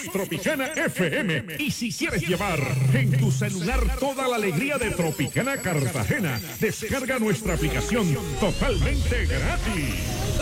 somos Tropicana FM. Y si quieres llevar en tu celular toda la alegría de Tropicana Cartagena, descarga nuestra aplicación totalmente gratis.